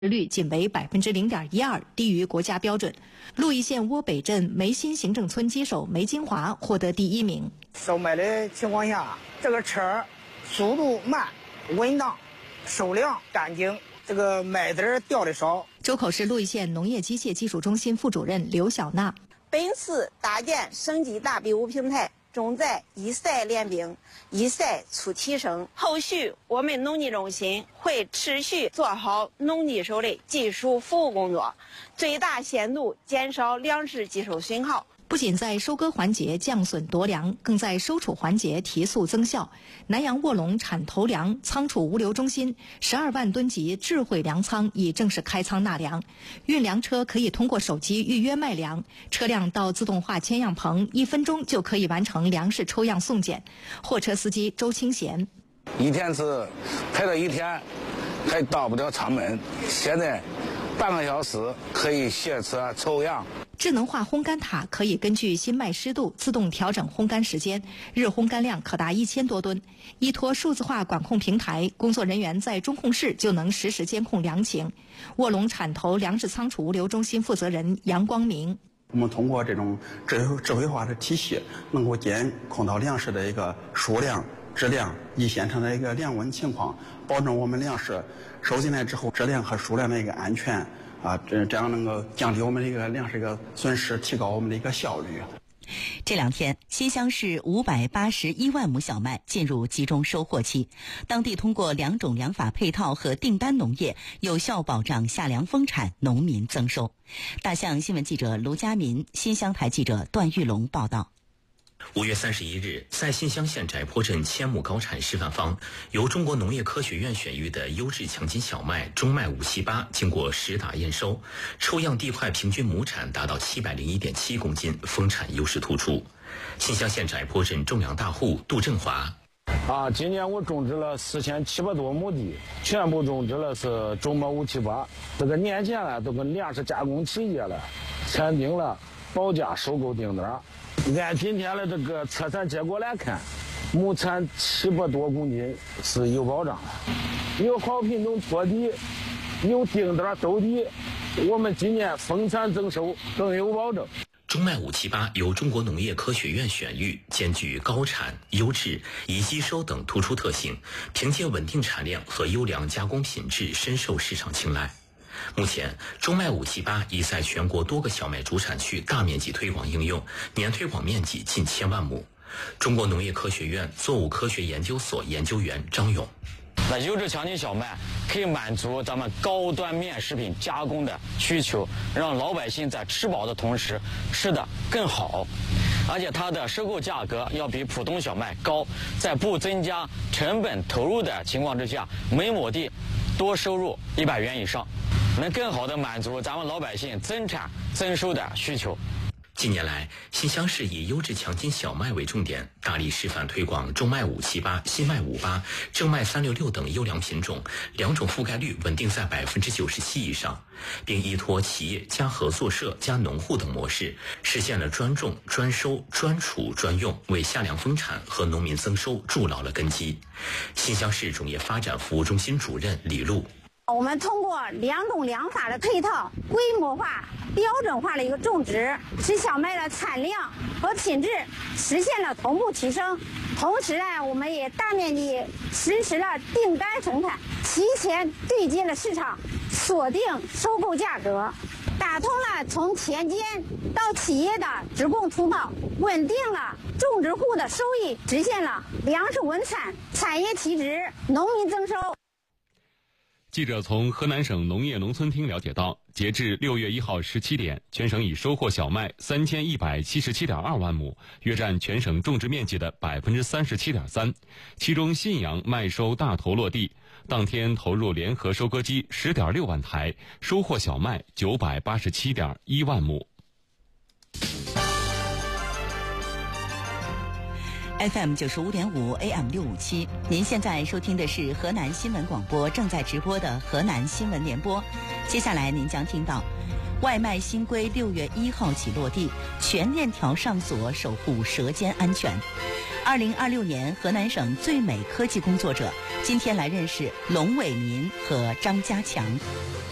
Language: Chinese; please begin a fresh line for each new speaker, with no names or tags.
率仅为0.12%，低于国家标准。鹿邑县窝北镇梅新行政村机手梅金华获得第1名。
收麦的情况下，这个车速度慢、稳当、收量干净，这个麦子掉的少。
周口市鹿邑县农业机械技术中心副主任刘小娜：
本次搭建省级大比武平台，重在一赛练兵，一赛出提升。后续我们农技中心会持续做好农技手的技术服务工作，最大限度减少粮食技术损耗。
不仅在收割环节降损夺粮，更在收储环节提速增效。南阳卧龙产投粮仓储物流中心12万吨级智慧粮仓已正式开仓纳粮，运粮车可以通过手机预约卖粮，车辆到自动化签样棚1分钟就可以完成粮食抽样送检。货车司机周清贤：
一天是排到1天，还到不了厂门，现在半个小时可以卸车抽样。
智能化烘干塔可以根据新麦湿度自动调整烘干时间，日烘干量可达1000多吨。依托数字化管控平台，工作人员在中控室就能实时监控粮情。卧龙产投粮食仓储物流中心负责人杨光明：
我们通过这种智慧化的体系，能够监控到粮食的一个数量、质量以现场的一个量温情况，保证我们粮食收进来之后质量和数量的一个安全。这样能够降低我们的一个粮食一个损失，提高我们的一个效率。
这2天，新乡市581万亩小麦进入集中收获期，当地通过2种粮法配套和订单农业，有效保障夏粮丰产，农民增收。大象新闻记者卢佳民，新乡台记者段玉龙报道。
5月31日，在新乡县翟坡镇1000亩高产示范方，由中国农业科学院选育的优质强筋小麦中麦578经过实打验收，抽样地块平均亩产达到701.7公斤，丰产优势突出。新乡县翟坡镇种粮大户杜振华：
今年我种植了4700多亩地，全部种植了是中麦578，这个年前了都跟粮食加工企业了签订了保价收购订单。按今天的这个测产结果来看，亩产700多公斤是有保障的，有好品种托底，有订单兜底，我们今年丰产增收更有保证。
中麦578由中国农业科学院选育，兼具高产、优质、宜机收等突出特性，凭借稳定产量和优良加工品质，深受市场青睐。目前，中麦578已在全国多个小麦主产区大面积推广应用，年推广面积近1000万亩。中国农业科学院作物科学研究所研究员张勇：
那优质强筋小麦可以满足咱们高端面食品加工的需求，让老百姓在吃饱的同时吃得更好，而且它的收购价格要比普通小麦高，在不增加成本投入的情况之下，每亩地多收入100元以上，能更好地满足咱们老百姓增产增收的需求。
近年来，新乡市以优质强筋小麦为重点，大力示范推广中麦578、新麦58、正麦366等优良品种，2种覆盖率稳定在97%以上，并依托企业加合作社加农户等模式，实现了专种、专收、专储、专用，为夏粮丰产和农民增收筑牢了根基。新乡市种业发展服务中心主任李璐：
我们通过2种粮法的配套，规模化、标准化的一个种植，使小麦的产量和品质实现了同步提升。同时呢，我们也大面积实施了订单生产，提前对接了市场，锁定收购价格，打通了从田间到企业的直供通道，稳定了种植户的收益，实现了粮食稳产、产业提质、农民增收。
记者从河南省农业农村厅了解到，截至6月1号17点，全省已收获小麦3177.2万亩，约占全省种植面积的37.3%。其中信阳麦收大头落地，当天投入联合收割机10.6万台，收获小麦987.1万亩。
FM 95.5 AM 657，您现在收听的是河南新闻广播正在直播的河南新闻联播。接下来您将听到，外卖新规6月1号起落地，全链条上锁，守护舌尖安全。2026年河南省最美科技工作者，今天来认识龙伟民和张家强。